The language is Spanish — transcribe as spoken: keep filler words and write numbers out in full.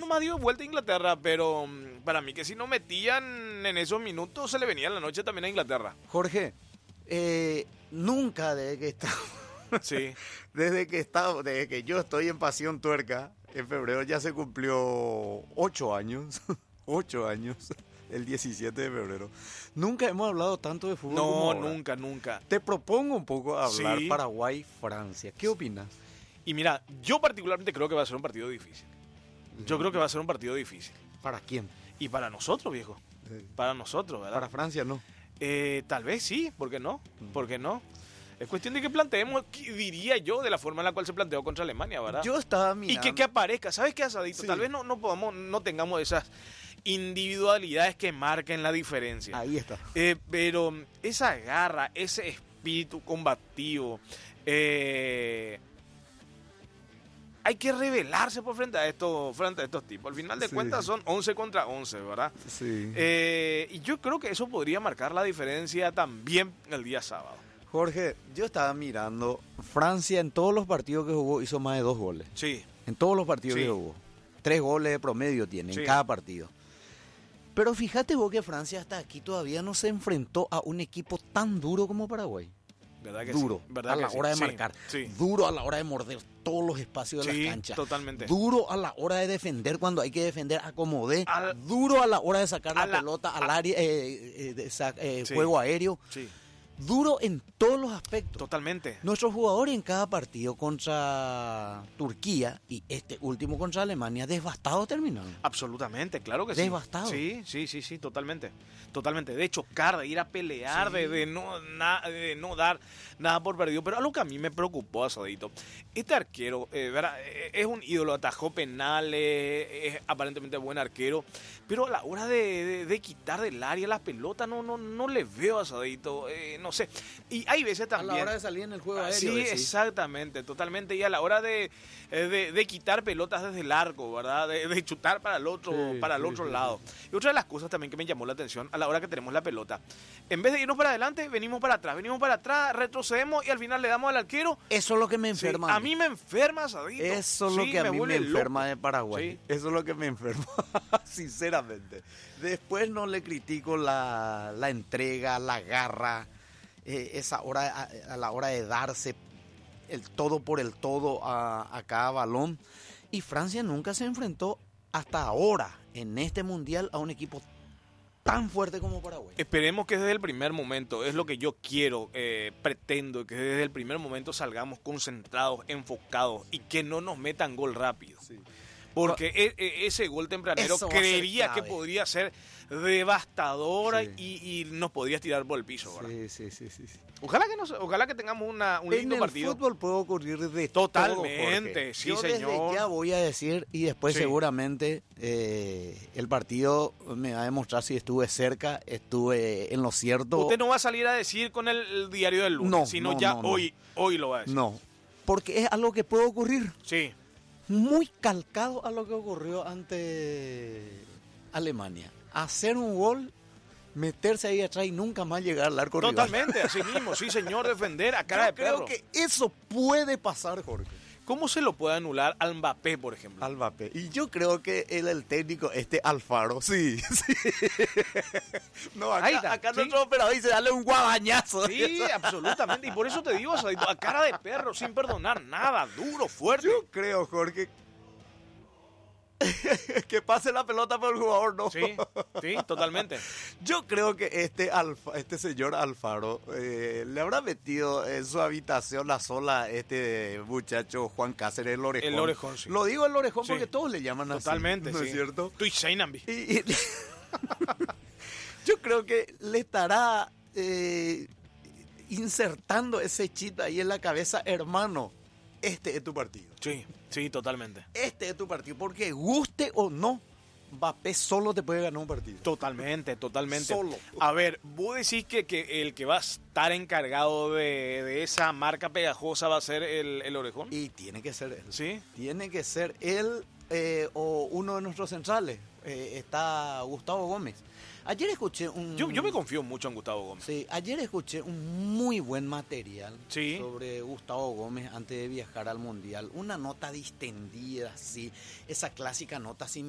nomás dio vuelta a Inglaterra, pero mm, para mí que si no metían en esos minutos se le venía la noche también a Inglaterra. Jorge, eh, nunca desde que está, Sí. desde que está, desde que yo estoy en Pasión Tuerca, en febrero ya se cumplió ocho años, ocho años, el diecisiete de febrero. Nunca hemos hablado tanto de fútbol como No, ahora. nunca, nunca. Te propongo un poco hablar Sí. Paraguay-Francia. ¿Qué opinas? Y mira, yo particularmente creo que va a ser un partido difícil. Yo creo que va a ser un partido difícil. ¿Para quién? Y para nosotros, viejo. Para nosotros, ¿verdad? Para Francia no. Eh, tal vez sí, ¿por qué no? ¿Por qué no? Es cuestión de que planteemos, ¿qué diría yo, de la forma en la cual se planteó contra Alemania, ¿verdad? Yo estaba Y mirando. que, que aparezca, ¿sabes qué, Asadito? Sí. Tal vez no, no podamos, no tengamos esas individualidades que marquen la diferencia. Ahí está. Eh, pero esa garra, ese espíritu combativo, eh, hay que rebelarse por frente a estos, frente a estos tipos. Al final de Sí. cuentas son once contra once, ¿verdad? Sí. Eh, y yo creo que eso podría marcar la diferencia también el día sábado. Jorge, yo estaba mirando. Francia en todos los partidos que jugó hizo más de dos goles. Sí, En todos los partidos Sí. que jugó. Tres goles de promedio tiene Sí. en cada partido. Pero fíjate vos que Francia hasta aquí todavía no se enfrentó a un equipo tan duro como Paraguay. ¿verdad que Duro sí? ¿Verdad a que la sí? hora de Sí, marcar. Sí, Duro a la hora de morder todos los espacios de Sí, la cancha. totalmente. Duro a la hora de defender cuando hay que defender a como dé. Al- Duro a la hora de sacar a la, la- pelota al a- área, eh, eh, de sa- eh, Sí. juego aéreo. sí, Duro en todos los aspectos. totalmente. Nuestros jugadores en cada partido contra Turquía y este último contra Alemania, devastados terminaron. Absolutamente, claro que sí. Devastado. Sí, sí, sí, sí, totalmente. Totalmente. De chocar, de ir a pelear, Sí. de, de no, na- de no dar nada por perdido. Pero algo que a mí me preocupó, Asadito, este arquero, eh, ¿verdad? Eh, es un ídolo, atajó penales, es aparentemente buen arquero, pero a la hora de, de- de quitar del área la pelota no, no, no le veo, Asadito, eh, no sé. Y hay veces A también... la hora de salir en el juego Ah, aéreo. Sí, decís. exactamente, totalmente. Y a la hora de, eh, de, de quitar pelotas desde el arco, ¿verdad? De, de chutar para el otro, Sí, para el sí, otro sí, lado. Y otra de las cosas también que me llamó la atención a la hora que tenemos la pelota. En vez de irnos para adelante, venimos para atrás, venimos para atrás, retrocedemos y al final le damos al arquero. Eso es lo que me Sí, enferma. a mí me enferma, Sadito. Eso es lo Sí, que a mí me vuelve enferma loco. de Paraguay. Sí. Eso es lo que me enferma, sinceramente. Después no le critico la, la entrega, la garra, eh, esa hora a, a la hora de darse el todo por el todo a, a cada balón. Y Francia nunca se enfrentó hasta ahora en este mundial a un equipo tan fuerte como Paraguay. Esperemos que desde el primer momento, es lo que yo quiero, eh, pretendo, que desde el primer momento salgamos concentrados, enfocados y que no nos metan gol rápido. Sí. Porque e- e- ese gol tempranero Eso va a ser creería que clave. podría ser devastador Sí. y, y nos podrías tirar por el piso, ¿verdad? Sí, sí, sí, sí, sí. Ojalá que nos, ojalá que tengamos una, un En lindo el partido. fútbol puede ocurrir de Totalmente, todo, Jorge. sí, Yo señor. desde ya voy a decir y después Sí. seguramente eh, el partido me va a demostrar si estuve cerca, estuve en lo cierto. Usted no va a salir a decir con el, el diario del lunes, No, sino no, ya no, no. hoy, hoy lo va a decir. No, porque es algo que puede ocurrir. Sí, Muy calcado a lo que ocurrió ante Alemania. Hacer un gol, meterse ahí atrás y nunca más llegar al arco rival. totalmente, así mismo, sí señor, defender a cara Yo de creo perro. que eso puede pasar, Jorge. ¿Cómo se lo puede anular al Mbappé, por ejemplo? Al Mbappé. Y yo creo que él, el técnico, este Alfaro, sí, sí. No, acá, Ahí está, acá sí. nuestro operador dice, dale un guadañazo. Sí, absolutamente. Y por eso te digo, Asadito, a cara de perro, sin perdonar nada, duro, fuerte. Yo creo, Jorge, que pase la pelota por el jugador, no. Sí, sí, totalmente. Yo creo que este Alfa, este señor Alfaro eh, le habrá metido en su habitación la sola a este muchacho Juan Cáceres, el orejón. El orejón, sí. Lo digo el orejón Sí. porque todos le llaman así. Totalmente, ¿no sí. es cierto? Estoy Seinambi. Y- y- yo creo que le estará eh, insertando ese chip ahí en la cabeza, hermano. Este es tu partido. Sí, sí, totalmente. Este es tu partido. Porque guste o no, Mbappé solo te puede ganar un partido. Totalmente, totalmente. Solo. A ver, vos decís que, que el que va a estar encargado de, de esa marca pegajosa va a ser el, el orejón. Y tiene que ser él. Sí, Tiene que ser él eh, o uno de nuestros centrales. Eh, está Gustavo Gómez. Ayer escuché un... yo, yo me confío mucho en Gustavo Gómez. Sí, ayer escuché un muy buen material Sí. sobre Gustavo Gómez antes de viajar al Mundial. Una nota distendida, sí. Esa clásica nota sin